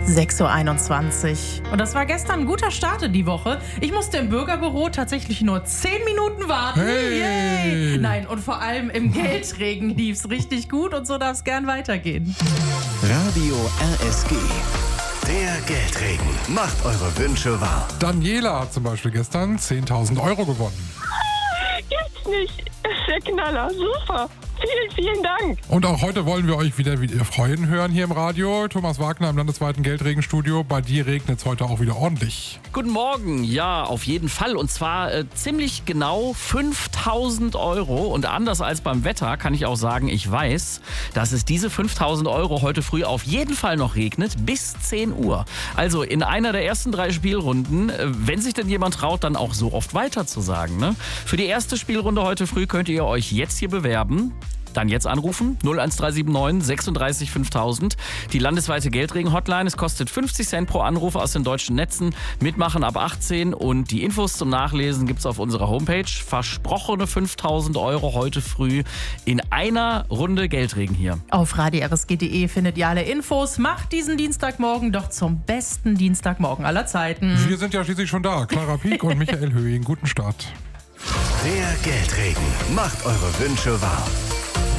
6:21 Uhr. Und das war gestern ein guter Start in die Woche. Ich musste im Bürgerbüro tatsächlich nur 10 Minuten warten. Hey. Yay! Nein, und vor allem im Geldregen lief's richtig gut und so darf es gern weitergehen. Radio RSG. Der Geldregen macht eure Wünsche wahr. Daniela hat zum Beispiel gestern 10.000 Euro gewonnen. Jetzt nicht. Das ist der Knaller. Super. Vielen, vielen Dank. Und auch heute wollen wir euch wieder freuen hören hier im Radio. Thomas Wagner im landesweiten Geldregenstudio. Bei dir regnet es heute auch wieder ordentlich. Guten Morgen, ja, auf jeden Fall. Und zwar ziemlich genau 5.000 Euro. Und anders als beim Wetter kann ich auch sagen, ich weiß, dass es diese 5.000 Euro heute früh auf jeden Fall noch regnet, bis 10 Uhr. Also in einer der ersten 3 Spielrunden, wenn sich denn jemand traut, dann auch so oft weiter zu sagen. Ne? Für die erste Spielrunde heute früh könnt ihr euch jetzt hier bewerben. Dann jetzt anrufen, 01379 36 5000. Die landesweite Geldregen-Hotline, es kostet 50 Cent pro Anruf aus den deutschen Netzen. Mitmachen ab 18 und die Infos zum Nachlesen gibt's auf unserer Homepage. Versprochene 5.000 Euro heute früh in einer Runde Geldregen hier. Auf radiorsg.de findet ihr alle Infos. Macht diesen Dienstagmorgen doch zum besten Dienstagmorgen aller Zeiten. Wir sind ja schließlich schon da. Clara Pieck und Michael Höhing. Guten Start. Der Geldregen macht eure Wünsche wahr.